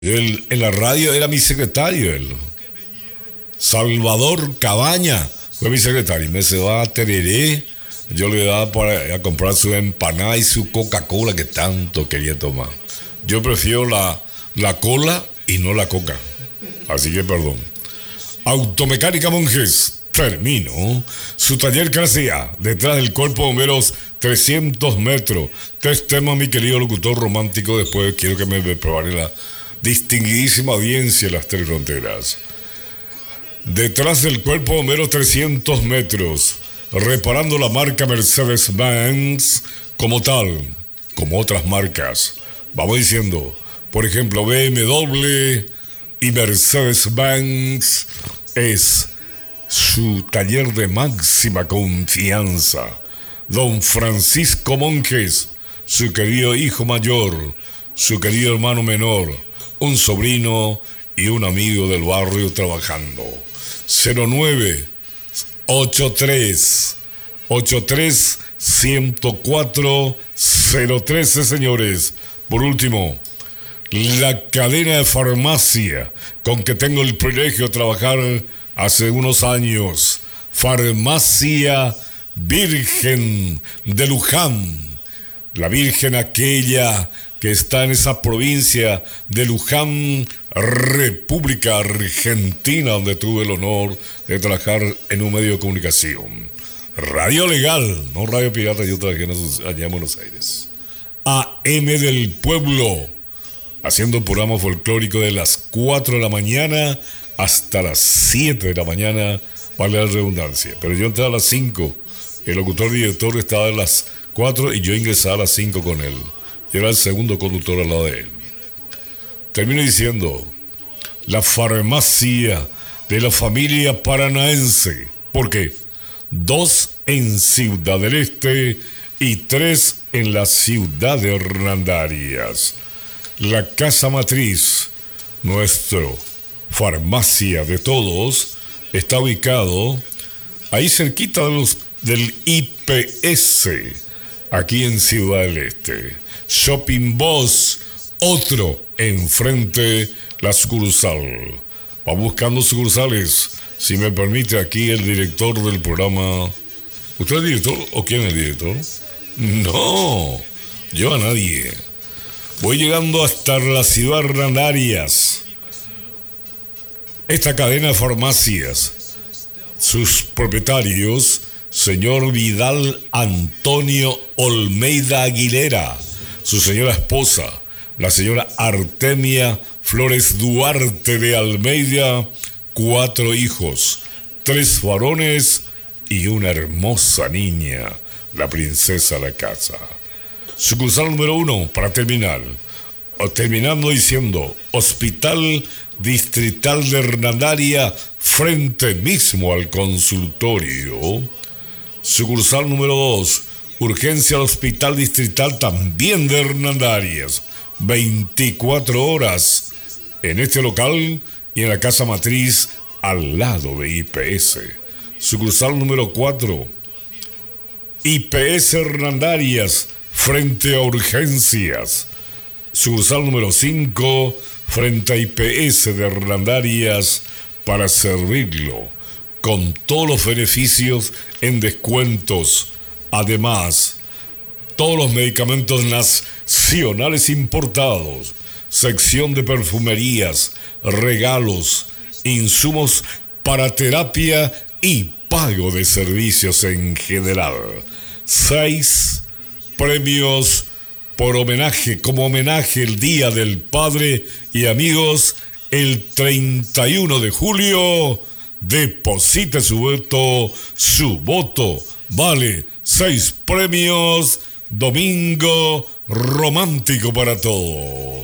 Él, en la radio era mi secretario, él. Salvador Cabaña fue mi secretario. Me se va a Tereré. Yo le daba para a comprar su empanada y su Coca-Cola que tanto quería tomar. Yo prefiero la cola y no la coca. Así que perdón. Automecánica Monjes terminó su taller clase A, detrás del Cuerpo de Bomberos, 300 metros. 3 temas, mi querido locutor romántico. Después quiero que me prepare la distinguidísima audiencia de las Tres Fronteras. Detrás del Cuerpo de Bomberos, 300 metros. Reparando la marca Mercedes-Benz como tal, como otras marcas. Vamos diciendo, por ejemplo, BMW y Mercedes-Benz es su taller de máxima confianza. Don Francisco Monjes, su querido hijo mayor, su querido hermano menor, un sobrino y un amigo del barrio trabajando. 09 83 104 013, señores. Por último, la cadena de farmacia con que tengo el privilegio de trabajar hace unos años, Farmacia Virgen de Luján. La Virgen aquella que está en esa provincia de Luján, República Argentina, donde tuve el honor de trabajar en un medio de comunicación. Radio legal, no radio pirata, yo trabajé allá en Buenos Aires. AM del Pueblo, haciendo un programa folclórico de las 4 de la mañana hasta las 7 de la mañana, vale la redundancia. Pero yo entré a las 5, el locutor director estaba a las 4 y yo ingresaba a las 5 con él. Yo era el segundo conductor al lado de él. Termino diciendo, la farmacia de la familia paranaense. ¿Por qué? 2 en Ciudad del Este y 3 en la ciudad de Hernandarias. La casa matriz, nuestro farmacia de todos, está ubicado ahí cerquita del IPS, aquí en Ciudad del Este. Shopping Boss, otro enfrente, la sucursal. Va buscando sucursales. Si me permite aquí el director del programa. ¿Usted es director o quién es el director? No, yo a nadie. Voy llegando hasta la ciudad de Hernandarias. Esta cadena de farmacias, sus propietarios, señor Vidal Antonio Olmeida Aguilera, su señora esposa, la señora Artemia Flores Duarte de Almeida, 4 hijos, 3 varones y una hermosa niña, la princesa de la casa. Sucursal número 1, para terminar, terminando diciendo, Hospital Distrital de Hernandaria, frente mismo al consultorio. Sucursal número 2, urgencia al Hospital Distrital también de Hernandarias, 24 horas en este local y en la casa matriz al lado de IPS. Sucursal número 4, IPS Hernandarias, frente a urgencias. Sucursal número 5, frente a IPS de Hernandarias, para servirlo con todos los beneficios en descuentos. Además, todos los medicamentos nacionales importados, sección de perfumerías, regalos, insumos para terapia y pago de servicios en general. 6 premios por homenaje, como homenaje el Día del Padre y amigos, el 31 de julio, deposite su voto, vale 6 premios, domingo romántico para todos.